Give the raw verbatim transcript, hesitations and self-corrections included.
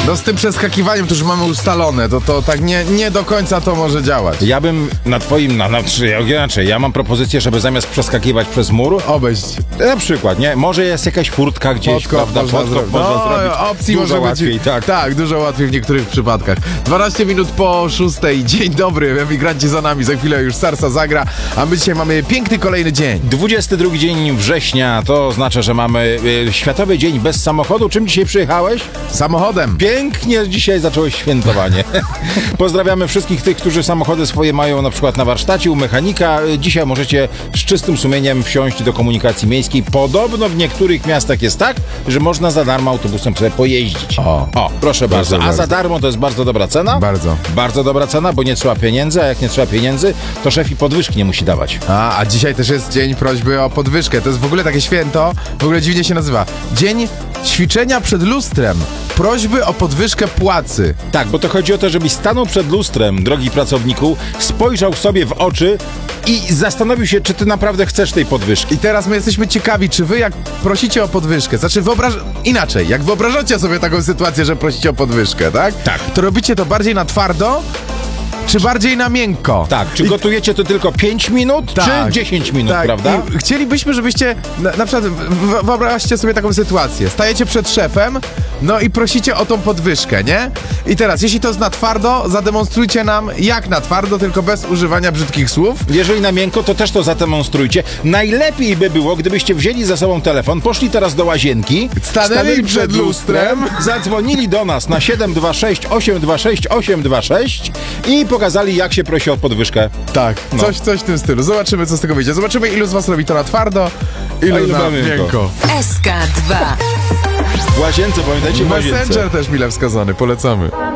No z tym przeskakiwaniem to już mamy ustalone, to, to tak nie, nie do końca to może działać. Ja bym na twoim, na, na, czy inaczej, ja mam propozycję, żeby zamiast przeskakiwać przez mur, Obejść. na przykład, nie? Może jest jakaś furtka gdzieś, Podkop prawda? można Podkop zrobić. można No, zrobić. opcji Dużo może łatwiej, być. tak. Tak, dużo łatwiej w niektórych przypadkach. dwanaście minut po szóstej. Dzień dobry, emigranci za nami. Za chwilę już Sarsa zagra, a my dzisiaj mamy piękny kolejny dzień. dwudziesty drugi dzień września, to oznacza, że mamy y, Światowy Dzień bez samochodu. Czym dzisiaj przyjechałeś? Samochodem. Pięknie dzisiaj zacząłeś świętowanie. Pozdrawiamy wszystkich tych, którzy samochody swoje mają na przykład na warsztacie u mechanika. Dzisiaj możecie z czystym sumieniem wsiąść do komunikacji miejskiej. Podobno w niektórych miastach jest tak, że można za darmo autobusem sobie pojeździć. O. o proszę bardzo. Bardzo, A za bardzo. darmo to jest bardzo dobra cena? Bardzo. Bardzo dobra cena, bo nie trzeba pieniędzy, a jak nie trzeba pieniędzy, to szef i podwyżki nie musi dawać. A, a dzisiaj też jest dzień prośby o podwyżkę. To jest w ogóle takie święto, w ogóle dziwnie się nazywa. Dzień ćwiczenia przed lustrem. Prośby o podwyżkę płacy. Tak, bo to chodzi o to, żebyś stanął przed lustrem, drogi pracowniku, spojrzał sobie w oczy i zastanowił się, czy ty naprawdę chcesz tej podwyżki. I teraz my jesteśmy ciekawi, czy wy jak prosicie o podwyżkę, znaczy wyobraż... inaczej, jak wyobrażacie sobie taką sytuację, że prosicie o podwyżkę, tak? Tak. To robicie to bardziej na twardo, czy bardziej na miękko? Tak, czy I... gotujecie to tylko pięć minut, Tak, czy dziesięć minut, tak. prawda? I chcielibyśmy, żebyście, na, na przykład w- wyobraźcie sobie taką sytuację. Stajecie przed szefem, no i prosicie o tą podwyżkę, nie? I teraz, jeśli to jest na twardo, zademonstrujcie nam jak na twardo, tylko bez używania brzydkich słów. Jeżeli na miękko, to też to zademonstrujcie. Najlepiej by było, gdybyście wzięli ze sobą telefon, poszli teraz do łazienki, Stanęli przed lustrem, zadzwonili do nas na siedem dwa sześć osiem dwa sześć osiem dwa sześć i pokazali, jak się prosi o podwyżkę. Tak, No. coś, coś w tym stylu. Zobaczymy, co z tego wyjdzie. Zobaczymy, ilu z was robi to na twardo, ilu, A ilu na na miękko. miękko. S K dwa. W łazience, pamiętajcie, w łazience. Messenger też mile wskazany, polecamy.